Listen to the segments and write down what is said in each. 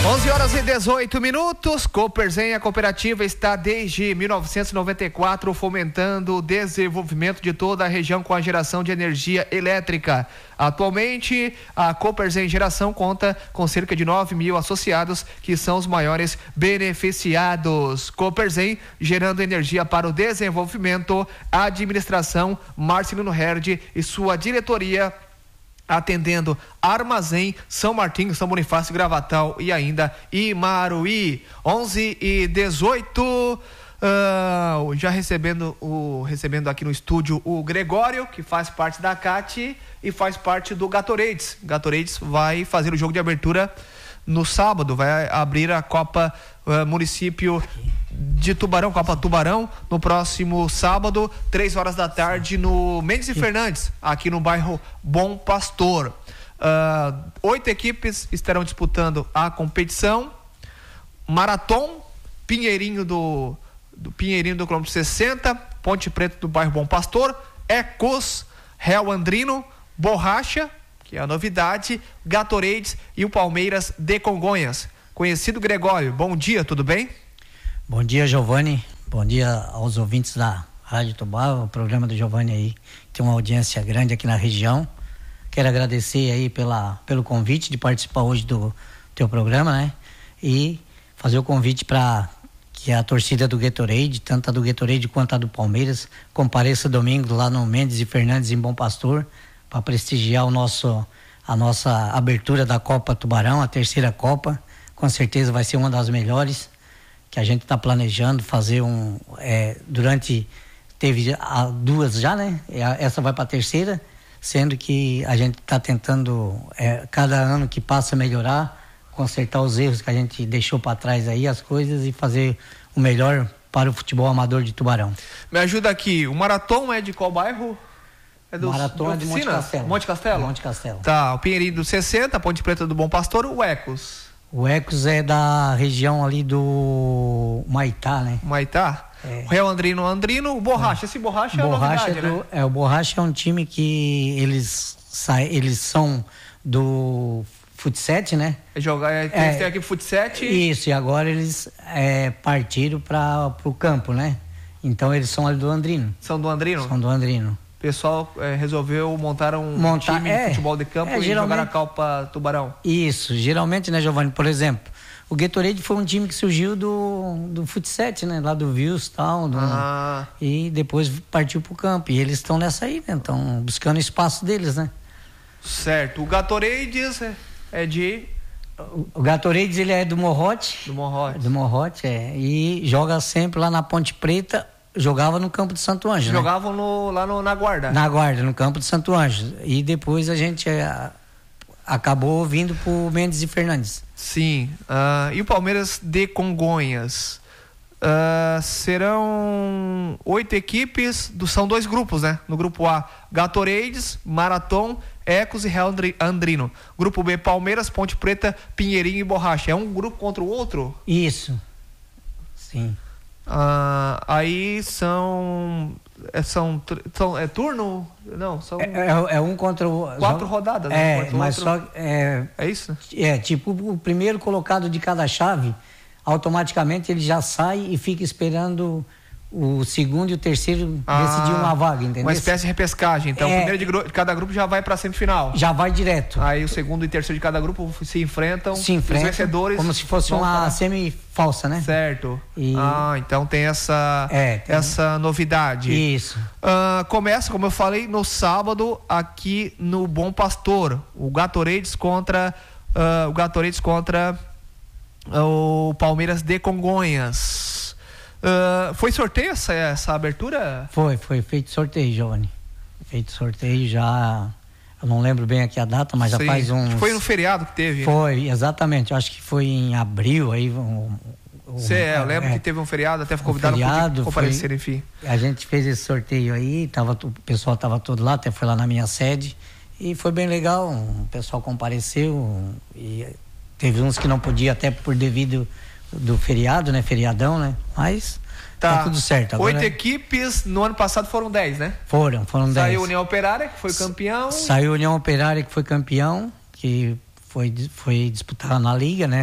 11h18. Coperzen, a cooperativa, está desde 1994 fomentando o desenvolvimento de toda a região com a geração de energia elétrica. Atualmente, a Coperzen Geração conta com cerca de 9.000 associados, que são os maiores beneficiados. Coperzen, gerando energia para o desenvolvimento. A administração, Marcelino Herd e sua diretoria, atendendo Armazém, São Martinho, São Bonifácio, Gravatal e ainda Imaruí. 11h18. Já recebendo aqui no estúdio o Gregório, que faz parte da CAT e faz parte do Gatorades. Gatorades vai fazer o jogo de abertura no sábado, vai abrir a Copa Município de Tubarão, Copa Tubarão, no próximo sábado, 3h da tarde, no Mendes e Fernandes, aqui no bairro Bom Pastor. 8 equipes estarão disputando a competição. Marathon, Pinheirinho do quilômetro 60, Ponte Preta do bairro Bom Pastor, Ecos, Real Andrino, Borracha, que é a novidade, Gatorades e o Palmeiras de Congonhas. Conhecido Gregório, bom dia, tudo bem? Bom dia, Giovanni. Bom dia aos ouvintes da Rádio Tubá, o programa do Giovanni aí tem uma audiência grande aqui na região. Quero agradecer aí pelo convite de participar hoje do teu programa, né? E fazer o convite para que a torcida do Gatorade, tanto a do Gatorade quanto a do Palmeiras, compareça domingo lá no Mendes e Fernandes, em Bom Pastor, para prestigiar a nossa abertura da Copa Tubarão, a terceira Copa. Com certeza vai ser uma das melhores que a gente está planejando fazer teve duas já, né? Essa vai para a terceira, sendo que a gente está tentando cada ano que passa melhorar, consertar os erros que a gente deixou para trás aí, as coisas, e fazer o melhor para o futebol amador de Tubarão. Me ajuda aqui, o Marathon é de qual bairro? Maratona de Monte Castelo. Monte Castelo? Monte Castelo. Tá, o Pinheirinho do 60, Ponte Preta do Bom Pastor, o Ecos. O Ecos é da região ali do Maitá, né? Maitá? É. O Real Andrino, o Borracha. Esse Borracha é a novidade, né? O Borracha é um time que eles são do Fut7, né? Eles têm aqui Fut7. Isso, e agora eles partiram para o campo, né? Então eles são ali do Andrino. São do Andrino? São do Andrino. O pessoal resolveu montar um time de futebol de campo e jogar a Copa Tubarão. Isso, geralmente, né, Giovanni? Por exemplo, o Gatorade foi um time que surgiu do Fut7, né? Lá do Vils e tal. E depois partiu pro campo. E eles estão nessa aí, né? Estão buscando espaço deles, né? Certo. O Gatorades é de... O Gatorades, ele é do Morrote. Do Morrote. Do Morrote, e joga sempre lá na Ponte Preta. Jogava no campo de Santo Ângelo. Jogavam lá na Guarda. Na Guarda, no campo de Santo Ângelo. E depois a gente acabou vindo pro Mendes e Fernandes. Sim. E o Palmeiras de Congonhas? Serão 8 equipes, são 2 grupos, né? No grupo A, Gatorades, Marathon, Ecos e Real Andrino. Grupo B, Palmeiras, Ponte Preta, Pinheirinho e Borracha. É um grupo contra o outro? Isso. Sim. Aí são turno? Não, são... É um contra o... 4 rodadas, né? Mas só... É isso? Tipo, o primeiro colocado de cada chave, automaticamente ele já sai e fica esperando o segundo e o terceiro decidir uma vaga, entendeu? Uma espécie de repescagem. Então, o primeiro de cada grupo já vai para a semifinal. Já vai direto. Aí o segundo e terceiro de cada grupo se enfrentam. Os vencedores. Como se fosse uma semi-falsa, né? Certo. Então tem essa novidade. Isso. Começa, como eu falei, no sábado aqui no Bom Pastor. O Gatorades contra o Palmeiras de Congonhas. Foi sorteio essa abertura? Foi feito sorteio, Giovanni. Feito sorteio já. Eu não lembro bem aqui a data, mas já faz uns... Foi no feriado que teve? Foi, exatamente. Eu acho que foi em abril aí. Eu lembro que teve um feriado, até convidaram para comparecer, enfim. A gente fez esse sorteio aí, o pessoal estava todo lá, até foi lá na minha sede. E foi bem legal, o pessoal compareceu. E teve uns que não podia, até por devido do feriado, né? Feriadão, né? Mas tá tudo certo. Agora, 8 equipes, no ano passado foram 10, né? Foram 10. Saiu a União Operária, que foi campeão. Saiu a União Operária, que foi campeão, que foi disputar na Liga, né?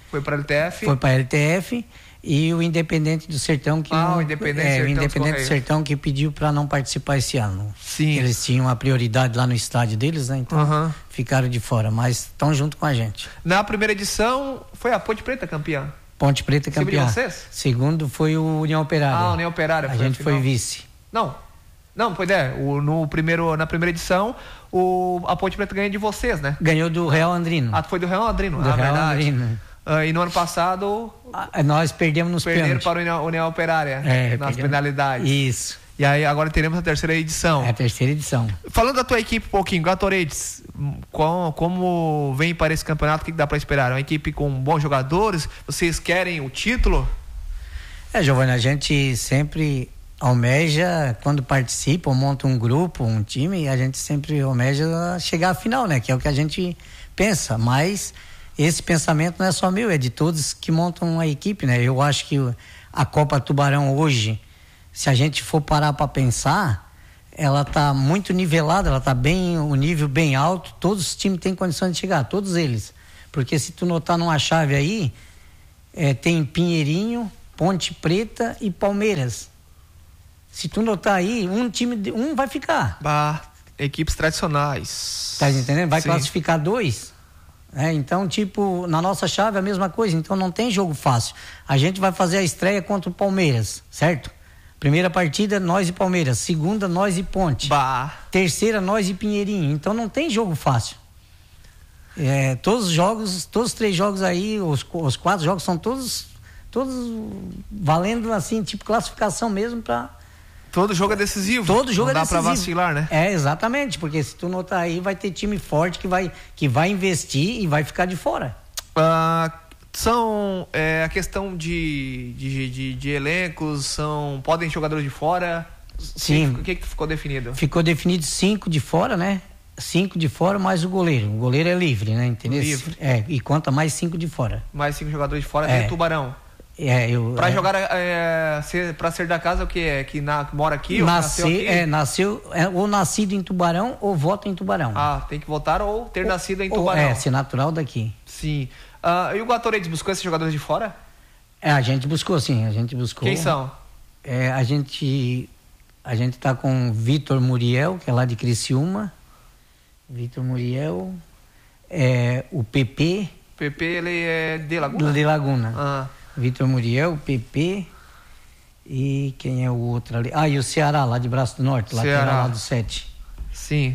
Foi para a LTF. Foi para a LTF. E o Independente do Sertão que o Independente do Sertão que pediu para não participar esse ano. Sim. Eles tinham a prioridade lá no estádio deles, né? Então ficaram de fora, mas estão junto com a gente. Na primeira edição foi a Ponte Preta campeã. Ponte Preta campeã. Vocês? Segundo foi o União Operária. A União Operária. A gente foi vice. Não, pois na primeira edição a Ponte Preta ganhou de vocês, né? Ganhou do Real Andrino. Foi do Real Andrino. Do Real verdade. Andrino. E no ano passado nós perdemos nos pênaltis. Para a União Operária nas penalidades. Isso. E aí agora teremos a terceira edição. É a terceira edição. Falando da tua equipe um pouquinho, Gatorades, como vem para esse campeonato, o que dá para esperar? É uma equipe com bons jogadores? Vocês querem o título? Giovanni, a gente sempre almeja, quando participa ou monta um grupo, um time, a gente sempre almeja chegar à final, né? Que é o que a gente pensa, mas esse pensamento não é só meu, é de todos que montam a equipe, né? Eu acho que a Copa Tubarão hoje, se a gente for parar para pensar, ela tá muito nivelada, ela tá o nível bem alto, todos os times têm condição de chegar, todos eles. Porque se tu notar numa chave aí, tem Pinheirinho, Ponte Preta e Palmeiras. Se tu notar aí, um vai ficar. Equipes tradicionais. Tá entendendo? Vai Sim. classificar 2. Então, na nossa chave é a mesma coisa, então não tem jogo fácil. A gente vai fazer a estreia contra o Palmeiras, certo? Primeira partida, nós e Palmeiras. Segunda, nós e Ponte. Terceira, nós e Pinheirinho. Então não tem jogo fácil. Todos os 3 jogos aí, os 4 jogos são todos valendo assim, tipo classificação mesmo para... Todo jogo é decisivo. Todo jogo não é decisivo. Não dá pra vacilar, né? Exatamente, porque se tu notar aí, vai ter time forte que vai investir e vai ficar de fora. São a questão de elencos, podem jogadores de fora? Sim. O que ficou definido? Ficou definido 5 de fora, né? 5 de fora mais o goleiro. O goleiro é livre, né? Entendeu? Livre. E conta mais 5 de fora. Mais 5 jogadores de fora dentro do Tubarão. Para jogar, para ser da casa, o que é? Que mora aqui? Nasceu aqui? Nasceu ou nascido em Tubarão ou vota em Tubarão. Tem que votar ou ter nascido em Tubarão. Ser natural daqui. Sim. E o Gatorades buscou esses jogadores de fora? A gente buscou, sim. A gente buscou. Quem são? A gente tá com o Vitor Muriel, que é lá de Criciúma. Vitor Muriel. O PP. PP, ele é de Laguna? De Laguna. Vitor Muriel, PP e quem é o outro ali? E o Ceará, lá de Braço do Norte, lateral lá do 7. Sim.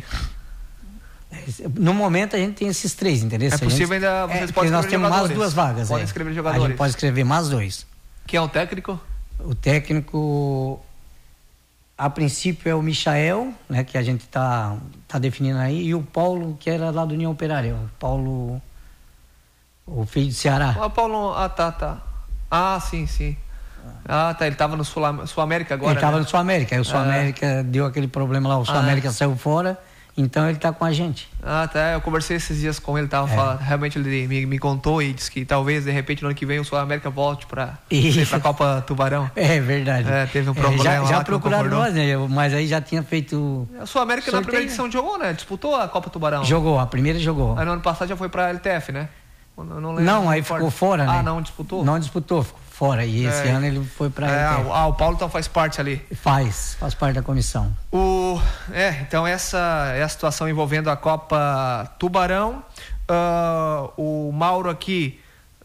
No momento a gente tem esses 3, entendeu? É possível ainda, vocês podem escrever nós temos mais 2 vagas. Podem escrever jogadores. A gente pode escrever mais 2. Quem é o técnico? O técnico, a princípio, é o Michael, né, que a gente tá definindo aí, e o Paulo, que era lá do União Operária. O Paulo, o filho do Ceará. O Paulo, tá. Sim. Ele tava no Sul América agora. Ele tava no Sul América. Aí o Sul América deu aquele problema lá, o Sul América saiu fora, então ele tá com a gente. Eu conversei esses dias com ele, tava falando, realmente ele me contou e disse que talvez de repente no ano que vem o Sul América volte pra Copa Tubarão. É verdade. Teve um problema já procuraram nós, né? Mas aí já tinha feito. O Sul América na primeira edição jogou, né? Disputou a Copa Tubarão. Jogou, a primeira jogou. Aí no ano passado já foi pra LTF, né? Não lembro. Aí ficou fora, né? Não disputou? Não disputou, ficou fora. E esse ano ele foi pra o Paulo então faz parte ali. Faz parte da comissão. Então essa é a situação envolvendo a Copa Tubarão. O Mauro aqui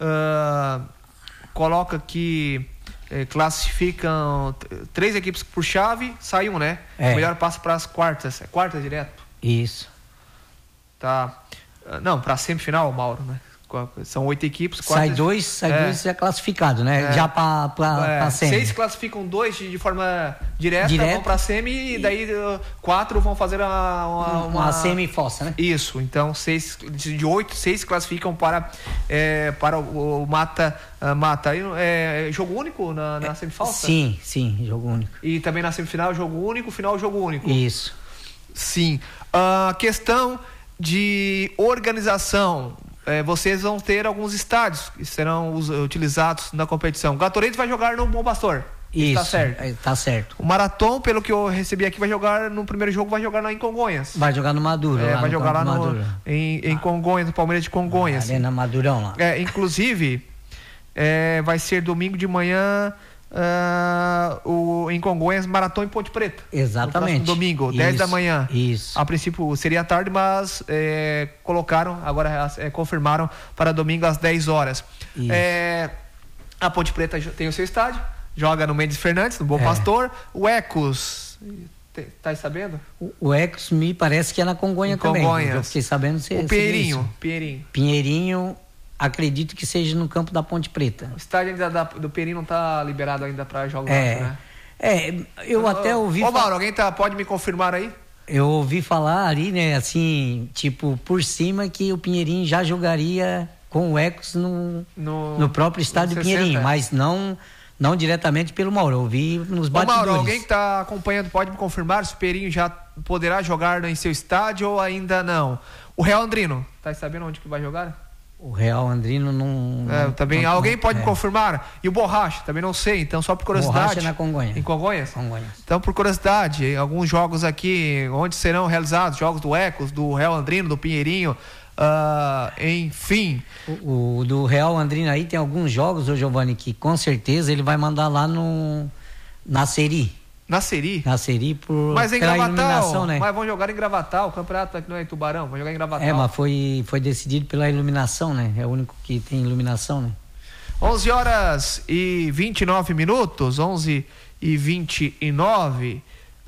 coloca que classificam 3 equipes por chave, sai um, né? O melhor passa para as quartas. Quartas direto? Isso. Tá. Não, para a semifinal, Mauro, né? São 8 equipes. Sai dois já classificado, né? Já para semi. 6 classificam 2 de forma direta, vão para semi, e daí 4 vão fazer uma semi-fossa, né? Isso, então 6 de 8, 6 classificam para o mata-mata. Jogo único na semifossa? Sim, jogo único. E também na semifinal jogo único, final jogo único. Isso. Sim. Questão de organização. Vocês vão ter alguns estádios que serão utilizados na competição. O Gatorades vai jogar no Bom Pastor. Isso, tá certo. Tá certo. O Marathon, pelo que eu recebi aqui, vai jogar no primeiro jogo, vai jogar lá em Congonhas. Vai jogar no Maduro. Vai jogar lá em Congonhas, no Palmeiras de Congonhas. Arena Madurão lá. Inclusive, vai ser domingo de manhã, em Congonhas, Maratona em Ponte Preta. Exatamente. Domingo, 10 da manhã. Isso. A princípio seria tarde, mas colocaram, agora confirmaram para domingo às 10 horas. A Ponte Preta tem o seu estádio, joga no Mendes Fernandes, no Bom Pastor. O Ecos, tá sabendo? O Ecos me parece que é na Congonha também. Eu fiquei sabendo se o Pinheirinho, acredito que seja no campo da Ponte Preta. O estádio ainda do Pinheirinho não está liberado ainda para jogos, né? Eu até ouvi... Mauro, alguém pode me confirmar aí? Eu ouvi falar ali, né, assim, tipo, por cima, que o Pinheirinho já jogaria com o Ecos no próprio estádio do Pinheirinho, mas não diretamente pelo Mauro, eu ouvi nos bastidores. Mauro, alguém que está acompanhando pode me confirmar se o Pinheirinho já poderá jogar em seu estádio ou ainda não? O Real Andrino, tá sabendo onde que vai jogar? O Real Andrino também alguém pode me confirmar? E o Borracha, também não sei, então só por curiosidade. Borracha é na Congonha. Em Congonhas? Congonhas. Então, por curiosidade, alguns jogos aqui, onde serão realizados, jogos do Ecos, do Real Andrino, do Pinheirinho, enfim. O do Real Andrino aí tem alguns jogos, ô Giovanni, que com certeza ele vai mandar lá na Seri. Na Seri? Na Seri mas em Gravatal, né? Mas vão jogar em Gravatal, o campeonato aqui não é em Tubarão, vão jogar em Gravatal. Mas foi decidido pela iluminação, né? É o único que tem iluminação, né? 11 horas e 29 minutos, 11 e 29.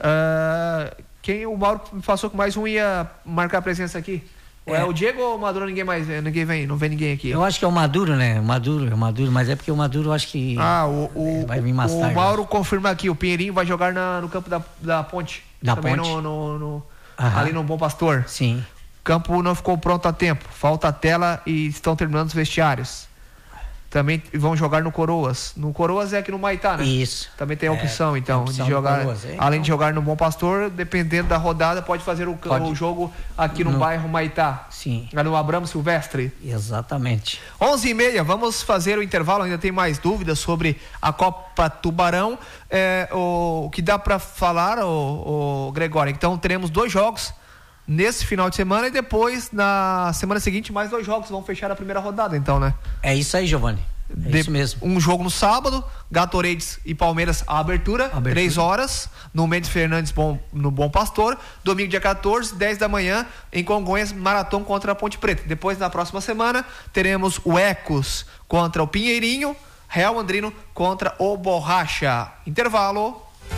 O Mauro me passou que mais um ia marcar presença aqui? É o Diego ou o Maduro? Ninguém vem, não vem ninguém aqui. Eu acho que é o Maduro, né? O Maduro, mas é porque o Maduro eu acho que vai vir mais tarde. O Mauro confirma aqui, o Pinheirinho vai jogar no campo da Ponte. Também Ponte? Ali no Bom Pastor. Sim. O campo não ficou pronto a tempo, falta a tela e estão terminando os vestiários. Também vão jogar no Coroas. No Coroas é aqui no Maitá, né? Isso. Também tem a opção, de jogar. Coroas, além de jogar no Bom Pastor, dependendo da rodada, pode fazer o jogo aqui no bairro Maitá. Sim. No Abramo Silvestre. Exatamente. 11h30, vamos fazer o intervalo. Ainda tem mais dúvidas sobre a Copa Tubarão. O que dá para falar, o Gregório? Então, teremos 2 jogos nesse final de semana e depois, na semana seguinte, mais 2 jogos vão fechar a primeira rodada, então, né? É isso aí, Giovanni. Isso mesmo. Um jogo no sábado, Gatorades e Palmeiras, a abertura. 3 horas, no Mendes Fernandes, no Bom Pastor. Domingo, dia 14, 10 da manhã, em Congonhas, Maratona contra a Ponte Preta. Depois, na próxima semana, teremos o Ecos contra o Pinheirinho, Real Andrino contra o Borracha. Intervalo.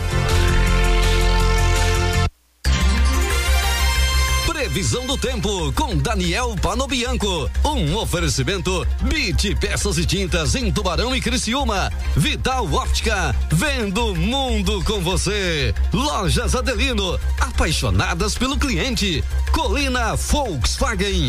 Previsão do tempo com Daniel Panobianco. Um oferecimento BIT Peças e Tintas em Tubarão e Criciúma. Vital Óptica, vendo o mundo com você. Lojas Adelino, apaixonadas pelo cliente. Colina Volkswagen.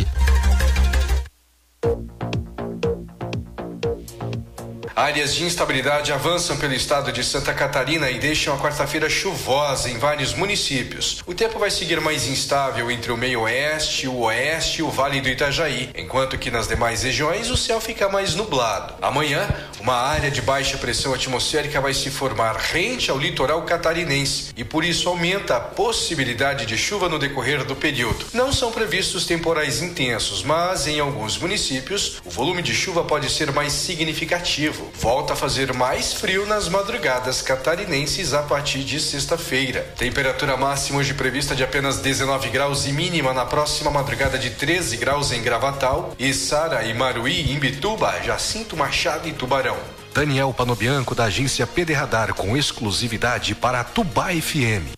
Áreas de instabilidade avançam pelo estado de Santa Catarina e deixam a quarta-feira chuvosa em vários municípios. O tempo vai seguir mais instável entre o meio-oeste, o oeste e o Vale do Itajaí, enquanto que nas demais regiões o céu fica mais nublado. Amanhã, uma área de baixa pressão atmosférica vai se formar rente ao litoral catarinense e por isso aumenta a possibilidade de chuva no decorrer do período. Não são previstos temporais intensos, mas em alguns municípios o volume de chuva pode ser mais significativo. Volta a fazer mais frio nas madrugadas catarinenses a partir de sexta-feira. Temperatura máxima hoje prevista de apenas 19 graus e mínima na próxima madrugada de 13 graus em Gravatal, Içara e Maruí, em Bituba, Jacinto Machado e Tubarão. Daniel Panobianco, da agência PD Radar, com exclusividade para Tubá FM.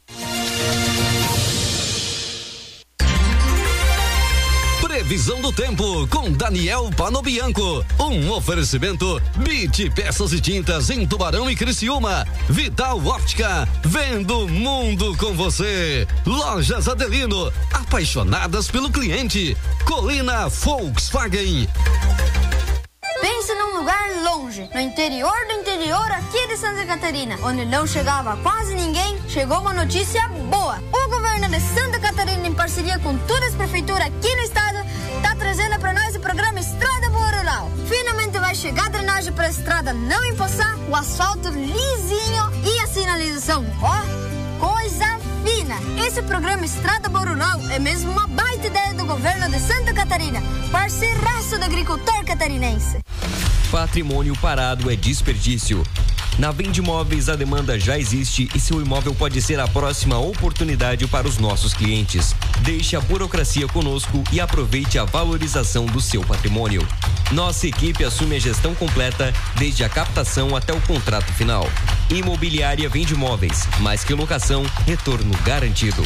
Previsão do tempo com Daniel Panobianco. Um oferecimento BIT Peças e Tintas em Tubarão e Criciúma. Vital Óptica, vendo o mundo com você. Lojas Adelino, apaixonadas pelo cliente. Colina Volkswagen. Pense num lugar longe, no interior do interior aqui de Santa Catarina, onde não chegava quase ninguém. Chegou uma notícia boa. O governo de Santa Catarina, em parceria com todas as prefeituras aqui no estado, está trazendo para nós o programa Estrada Boa Rural. Finalmente vai chegar a drenagem para a estrada não empoçar, o asfalto lisinho e a sinalização, coisa fina. Esse programa Estrada Boa Rural é mesmo uma baita ideia do governo de Santa Catarina, parceiraço do agricultor catarinense. Patrimônio parado é desperdício. Na Vende Imóveis, a demanda já existe e seu imóvel pode ser a próxima oportunidade para os nossos clientes. Deixe a burocracia conosco e aproveite a valorização do seu patrimônio. Nossa equipe assume a gestão completa, desde a captação até o contrato final. Imobiliária Vende Imóveis, mais que locação, retorno garantido.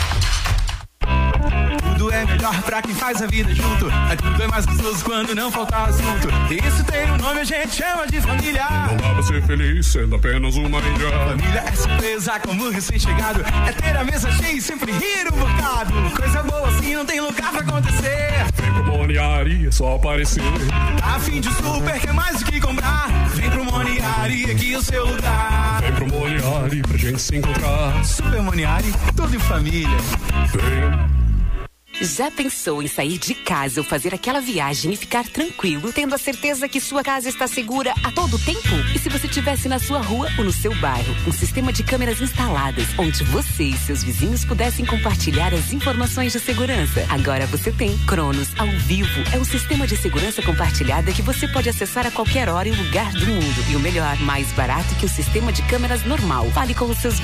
Tudo é melhor pra quem faz a vida junto. Tudo é mais gostoso quando não falta assunto. Isso tem um nome, a gente chama de família. Não dá pra ser feliz sendo apenas uma ilha. Família é surpresa como recém-chegado. É ter a mesa cheia e sempre rir um bocado. Coisa boa assim não tem lugar pra acontecer. Vem pro Moniari, é só aparecer. A fim de super, quer mais do que comprar. Vem pro Moniari, aqui é o seu lugar. Vem pro Moniari pra gente se encontrar. Super Moniari, tudo em família. Vem. Já pensou em sair de casa ou fazer aquela viagem e ficar tranquilo, tendo a certeza que sua casa está segura a todo tempo? E se você estivesse na sua rua ou no seu bairro, um sistema de câmeras instaladas, onde você e seus vizinhos pudessem compartilhar as informações de segurança? Agora você tem Cronos ao vivo. É um sistema de segurança compartilhada que você pode acessar a qualquer hora e lugar do mundo. E o melhor, mais barato que o sistema de câmeras normal. Fale com os seus